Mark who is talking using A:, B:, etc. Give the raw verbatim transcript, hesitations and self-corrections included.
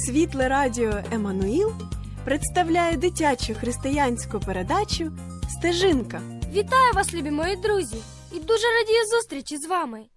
A: Світле радіо Еммануїл представляє дитячу християнську передачу «Стежинка».
B: Вітаю вас, любі мої друзі! І дуже радію зустрічі з вами.